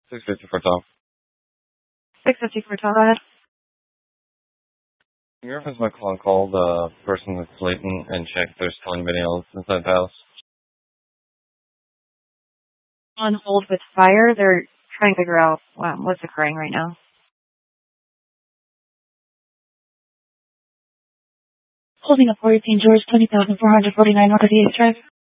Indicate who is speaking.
Speaker 1: 654 Tom.
Speaker 2: 654 Tom, go ahead.
Speaker 1: Can you reference my call and call the person that's latent and check if there's still anybody else inside the house?
Speaker 2: On hold with fire. They're trying to figure out what's occurring right now.
Speaker 3: Holding up 418 George, 20,449 North 88th Drive.